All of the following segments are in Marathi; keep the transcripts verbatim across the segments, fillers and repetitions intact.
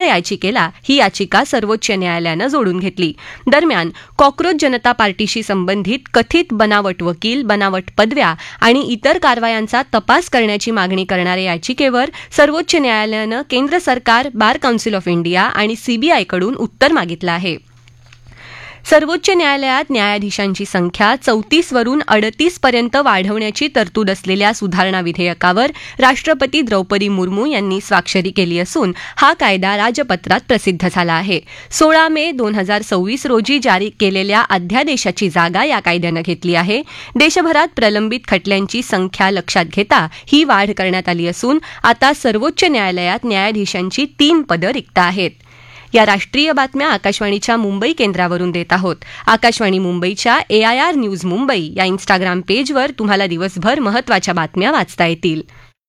याचिकेला ही याचिका सर्वोच्च न्यायालयानं जोडून घेतली. दरम्यान कॉक्रोच जनता पार्टीशी संबंधित कथित बनावट वकील, बनावट पदव्या आणि इतर कारवायांचा तपास करण्याची मागणी करणाऱ्या याचिकेवर सर्वोच्च न्यायालयानं केंद्र सरकार, बार काउन्सिल ऑफ इंडिया आणि सीबीआयकडून उत्तर मागितलं आहे. सर्वोच्च न्यायालयात न्यायाधीशांची संख्या चौतीस वरून अडतीस पर्यंत वाढवण्याची तरतूद असलेल्या सुधारणा विधेयकावर राष्ट्रपती द्रौपदी मुर्मू यांनी स्वाक्षरी केली असून हा कायदा राजपत्रात प्रसिद्ध झाला आहे. सोळा मे दोन हजार सव्वीस रोजी जारी केलेल्या अध्यादेशाची जागा या कायद्यानं घेतली आहे. देशभरात प्रलंबित खटल्यांची संख्या लक्षात घेता ही वाढ करण्यात आली असून आता सर्वोच्च न्यायालयात न्यायाधीशांची तीन पदं रिक्त आहेत. या राष्ट्रीय बातम्या आकाशवाणीच्या मुंबई केंद्रावरून देत आहोत. आकाशवाणी मुंबईच्या एआयआर न्यूज मुंबई या इन्स्टाग्राम पेजवर तुम्हाला दिवसभर महत्त्वाच्या बातम्या वाचता येतील.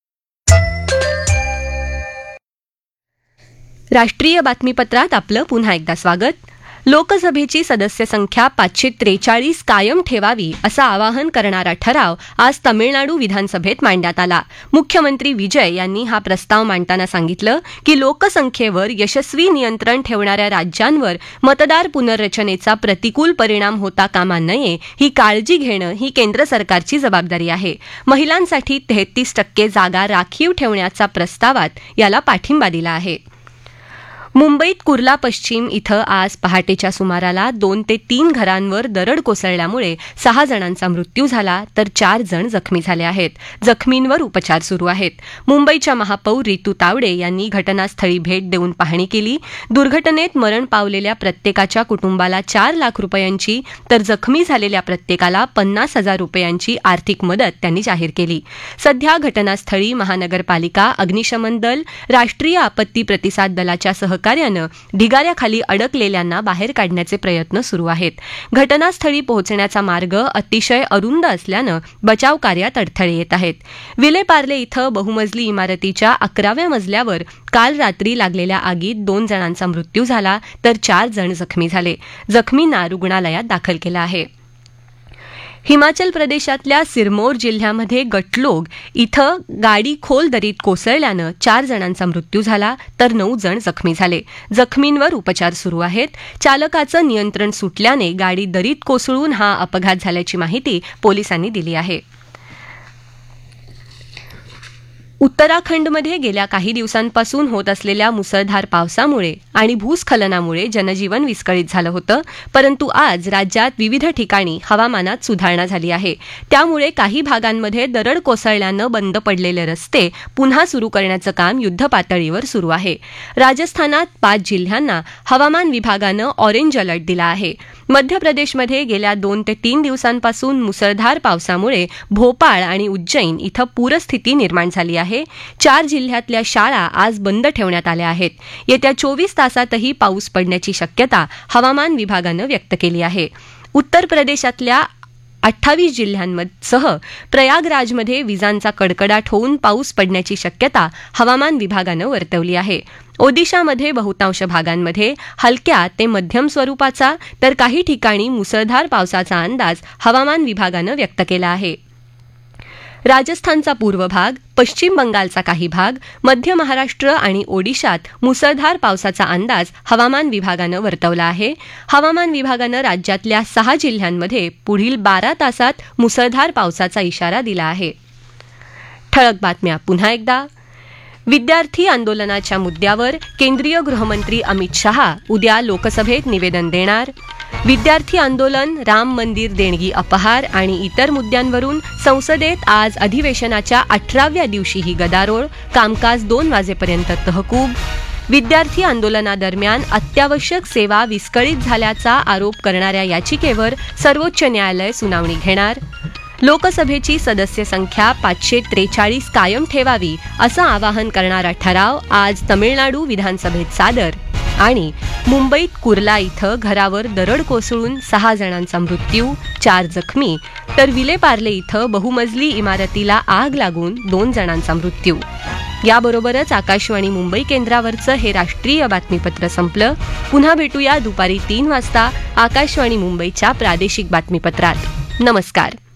राष्ट्रीय बातमीपत्रात आपलं पुन्हा एकदा स्वागत. लोकसभेची सदस्य संख्या पाचशे त्रेचाळीस कायम ठेवावी असं आवाहन करणारा ठराव आज तमिळनाडू विधानसभेत मांडण्यात आला. मुख्यमंत्री विजय यांनी हा प्रस्ताव मांडताना सांगितलं की लोकसंख्येवर यशस्वी नियंत्रण ठेवणाऱ्या राज्यांवर मतदार पुनर्रचनेचा प्रतिकूल परिणाम होता कामा नये ही काळजी घेणं ही केंद्र सरकारची जबाबदारी आहे. महिलांसाठी तेहतीस टक्के जागा राखीव ठेवण्याच्या प्रस्तावात याला पाठिंबा दिला आहे. मुंबईत कुर्ला पश्चिम इथं आज पहाटेच्या सुमाराला दोन ते तीन घरांवर दरड कोसळल्यामुळे सहा जणांचा मृत्यू झाला तर चार जण जखमी झाले आहेत. जखमींवर उपचार सुरू आहेत. मुंबईच्या महापौर रितू तावडे यांनी घटनास्थळी भेट देऊन पाहणी केली. दुर्घटनेत मरण पावलेल्या प्रत्येकाच्या कुटुंबाला चार लाख रुपयांची तर जखमी झालेल्या प्रत्येकाला पन्नास हजार रुपयांची आर्थिक मदत त्यांनी जाहीर केली. सध्या घटनास्थळी महानगरपालिका, अग्निशमन दल, राष्ट्रीय आपत्ती प्रतिसाद दलाच्या सह कार्यानं ढिगाऱ्याखाली अडकलेल्यांना बाहेर काढण्याचे प्रयत्न सुरू आहेत. घटनास्थळी पोहोचण्याचा मार्ग अतिशय अरुंद असल्यानं बचाव कार्यात अडथळे येत आहेत. विलेपार्ले इथं बहुमजली इमारतीच्या अकराव्या मजल्यावर काल रात्री लागलेल्या आगीत दोन जणांचा मृत्यू झाला तर चार जण जखमी झाले. जखमींना रुग्णालयात दाखल केलं आहे. हिमाचल प्रदेशातल्या सिरमौर जिल्ह्यामध्ये गटलोग इथं गाडी खोल दरीत कोसळल्यानं चार जणांचा मृत्यू झाला तर नऊ जण जखमी झाले. जखमींवर उपचार सुरू आहेत. चालकाचं नियंत्रण सुटल्याने गाडी दरीत कोसळून हा अपघात झाल्याची माहिती पोलिसांनी दिली आहे. उत्तराखंडमध्ये गेल्या काही दिवसांपासून होत असलेल्या मुसळधार पावसामुळे आणि भूस्खलनामुळे जनजीवन विस्कळीत झालं होतं. परंतु आज राज्यात विविध ठिकाणी हवामानात सुधारणा झाली आहे. त्यामुळे काही भागांमध्ये दरड कोसळल्यानं बंद पडलेले रस्ते पुन्हा सुरू करण्याचं काम युद्धपातळीवर सुरू आहे. राजस्थानात पाच जिल्ह्यांना हवामान विभागानं ऑरेंज अलर्ट दिला आहे. मध्य प्रदेशमध्ये गेल्या दोन ते तीन दिवसांपासून मुसळधार पावसामुळे भोपाळ आणि उज्जैन इथं पूरस्थिती निर्माण झाली आहे. चार जिल्ह्यातल्या शाळा आज बंद ठेवण्यात आल्या आहेत. येत्या चोवीस तासातही पाऊस पडण्याची शक्यता हवामान विभागानं व्यक्त केली आहे. उत्तर प्रदेशातल्या अठ्ठावीस जिल्ह्यांसह प्रयागराजमध्ये विजांचा कडकडाट होऊन पाऊस पडण्याची शक्यता हवामान विभागानं वर्तवली आहे. ओदिशामध्ये बहुतांश भागांमध्ये हलक्या ते मध्यम स्वरूपाचा तर काही ठिकाणी मुसळधार पावसाचा अंदाज हवामान विभागानं व्यक्त केला आहे. राजस्थानचा पूर्व भाग, पश्चिम बंगालचा काही भाग, मध्य महाराष्ट्र आणि ओडिशात मुसळधार पावसाचा अंदाज हवामान विभागानं वर्तवला आहे. हवामान विभागानं राज्यातल्या सहा जिल्ह्यांमध्ये पुढील बारा तासात मुसळधार पावसाचा इशारा दिला आहे. ठळक बातम्या पुन्हा एकदा. विद्यार्थी आंदोलनाच्या मुद्द्यावर केंद्रीय गृहमंत्री अमित शहा उद्या लोकसभेत निवेदन देणार. विद्यार्थी आंदोलन, राम मंदिर देणगी अपहार आणि इतर मुद्द्यांवरून संसदेत आज अधिवेशनाच्या अठराव्या दिवशीही गदारोळ. कामकाज दोन वाजेपर्यंत तहकूब. विद्यार्थी आंदोलनादरम्यान अत्यावश्यक सेवा विस्कळीत झाल्याचा आरोप करणाऱ्या याचिकेवर सर्वोच्च न्यायालय सुनावणी घेणार. लोकसभेची सदस्य संख्या पाचशे त्रेचाळीस कायम ठेवावी असं आवाहन करणारा ठराव आज तमिळनाडू विधानसभेत सादर. आणि मुंबईत कुर्ला इथं घरावर दरड कोसळून सहा जणांचा मृत्यू, चार जखमी तर विलेपार्ले इथं बहुमजली इमारतीला आग लागून दोन जणांचा मृत्यू. याबरोबरच आकाशवाणी मुंबई केंद्रावरचं हे राष्ट्रीय बातमीपत्र संपलं. पुन्हा भेटूया दुपारी तीन वाजता आकाशवाणी मुंबईच्या प्रादेशिक बातमीपत्रात. नमस्कार.